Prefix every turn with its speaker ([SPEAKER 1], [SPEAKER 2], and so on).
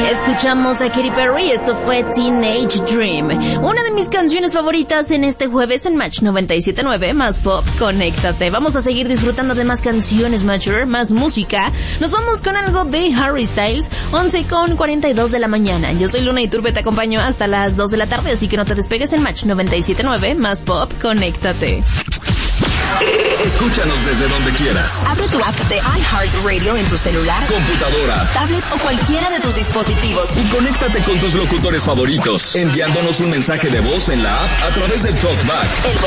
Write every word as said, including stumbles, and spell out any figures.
[SPEAKER 1] Escuchamos a Katy Perry, esto fue Teenage Dream, una de mis canciones favoritas en este jueves en Match noventa y siete punto nueve, más pop, conéctate. Vamos a seguir disfrutando de más canciones Matcher, más música. Nos vamos con algo de Harry Styles, once con cuarenta y dos de la mañana. Yo soy Luna Iturbe, te acompaño hasta las dos de la tarde, así que no te despegues en Match noventa y siete punto nueve, más pop, conéctate.
[SPEAKER 2] Escúchanos desde donde quieras.
[SPEAKER 3] Abre tu app de iHeartRadio en tu celular,
[SPEAKER 2] computadora,
[SPEAKER 3] tablet o cualquiera de tus dispositivos.
[SPEAKER 2] Y conéctate con tus locutores favoritos, enviándonos un mensaje de voz en la app a través del TalkBack.
[SPEAKER 3] El